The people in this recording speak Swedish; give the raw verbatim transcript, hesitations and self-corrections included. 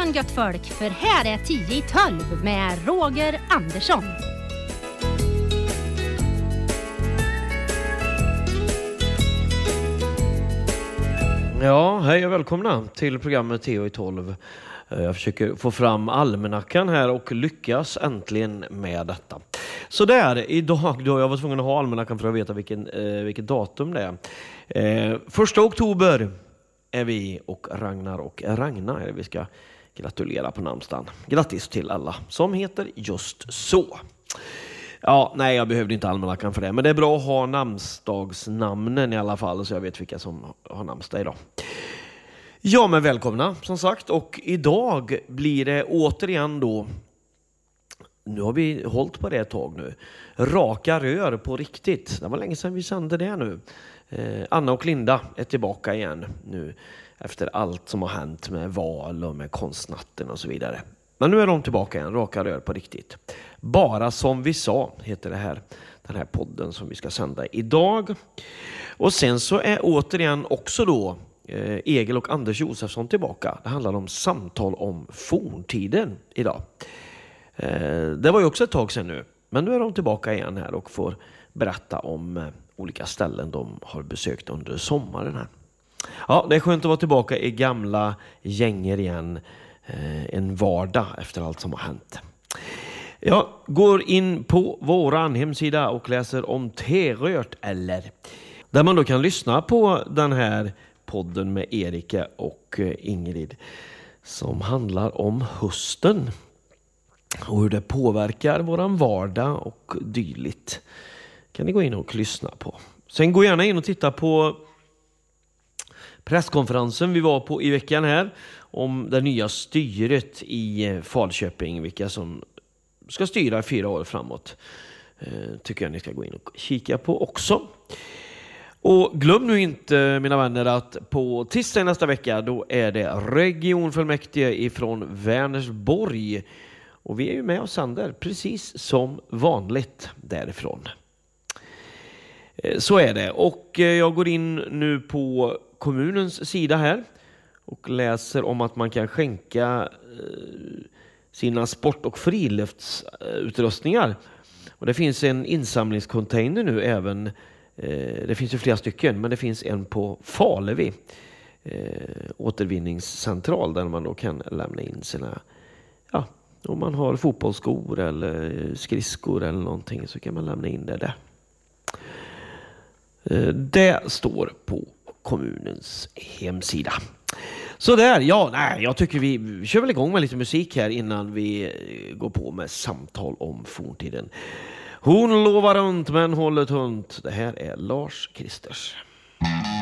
Välkommen gött folk, för här är tio i tolv med Roger Andersson. Ja, hej och välkomna till programmet tio i tolv. Jag försöker få fram almanackan här och lyckas äntligen med detta. Så där, idag då jag var tvungen att ha almanackan för att veta vilken, eh, vilket datum det är. Eh, första oktober är vi och Ragnar och Ragna. Vi ska gratulera på namnsdagen. Grattis till alla som heter just så. Ja, nej, jag behövde inte almanackan för det. Men det är bra att ha namnsdagsnamnen i alla fall, så jag vet vilka som har namnsdag idag. Ja, men välkomna som sagt. Och idag blir det återigen då, nu har vi hållit på det ett tag nu, raka rör på riktigt. Det var länge sedan vi sände det nu. Eh, Anna och Linda är tillbaka igen nu efter allt som har hänt med val och med konstnatten och så vidare. Men nu är de tillbaka igen, raka rör på riktigt. Bara som vi sa heter det här, den här podden som vi ska sända idag. Och sen så är återigen också då eh, Egil och Anders Josefsson tillbaka. Det handlar om samtal om forntiden idag. Eh, det var ju också ett tag sedan nu. Men nu är de tillbaka igen här och får berätta om eh, olika ställen de har besökt under sommaren här. Ja, det är skönt att vara tillbaka i gamla gänger igen. Eh, en vardag efter allt som har hänt. Jag går in på våran hemsida och läser om T-rört eller. Där man då kan lyssna på den här podden med Erika och Ingrid som handlar om hösten och hur det påverkar våran vardag och dylikt. Kan ni gå in och lyssna på. Sen gå gärna in och titta på presskonferensen vi var på i veckan här om det nya styret i Falköping, vilka som ska styra fyra år framåt. Eh, tycker jag ni ska gå in och kika på också. Och glöm nu inte, mina vänner, att på tisdag nästa vecka då är det regionfullmäktige ifrån Vänersborg. Och vi är ju med och sänder precis som vanligt därifrån. Eh, så är det. Och eh, jag går in nu på kommunens sida här och läser om att man kan skänka eh, sina sport- och friluftsutrustningar. Och det finns en insamlingscontainer nu även. Eh, det finns ju flera stycken, men det finns en på Falevi. Eh, återvinningscentral där man då kan lämna in sina, ja, om man har fotbollsskor eller skridskor eller någonting så kan man lämna in det där. Eh, det står på kommunens hemsida. Så där, ja, nej, jag tycker vi, vi kör väl igång med lite musik här innan vi går på med samtal om forntiden. Hon lovar runt men håller tunt. Det här är Lars Kristers.